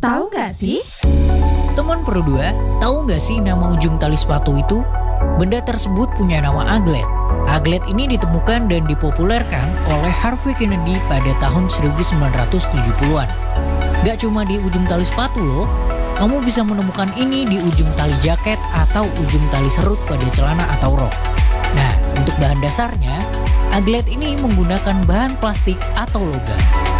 Tahu nggak sih? Teman Pro 2, tahu nggak sih nama ujung tali sepatu itu? Benda tersebut punya nama aglet. Aglet ini ditemukan dan dipopulerkan oleh Harvey Kennedy pada tahun 1970-an. Gak cuma di ujung tali sepatu loh, kamu bisa menemukan ini di ujung tali jaket atau ujung tali serut pada celana atau rok. Nah, untuk bahan dasarnya, aglet ini menggunakan bahan plastik atau logam.